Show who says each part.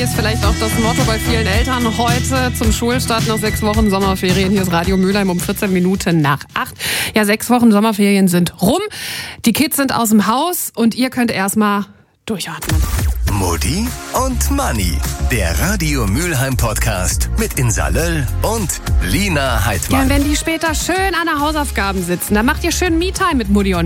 Speaker 1: Ist vielleicht auch das Motto bei vielen Eltern heute zum Schulstart nach 6 Wochen Sommerferien. Hier ist Radio Mülheim um 14 Minuten nach 8. Ja, 6 Wochen Sommerferien sind rum. Die Kids sind aus dem Haus und ihr könnt erstmal durchatmen.
Speaker 2: Mutti und Manni, der Radio Mülheim Podcast mit Insa Löll und Lina Heidmann.
Speaker 1: Ja, wenn die später schön an der Hausaufgaben sitzen, dann macht ihr schön Me-Time mit Mutti und